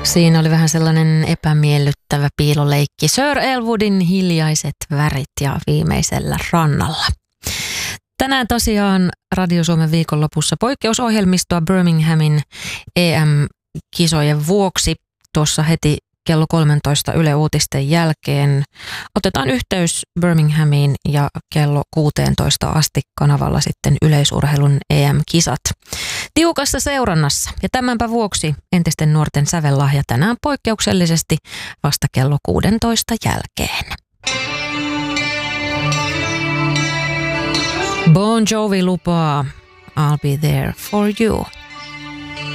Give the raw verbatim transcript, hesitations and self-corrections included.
Siinä oli vähän sellainen epämiellyttävä piiloleikki. Sir Elwoodin Hiljaiset värit ja Viimeisellä rannalla. Tänään tosiaan Radio Suomen viikonlopussa poikkeusohjelmistoa Birminghamin E M-kisojen vuoksi. Tuossa heti kello kolmetoista Yle Uutisten jälkeen otetaan yhteys Birminghamiin ja kello kuusitoista asti kanavalla sitten yleisurheilun E M-kisat. Tiukassa seurannassa ja tämänpä vuoksi entisten nuorten sävellahja tänään poikkeuksellisesti vasta kello kuusitoista jälkeen. Bon Jovi lupaa I'll be there for you.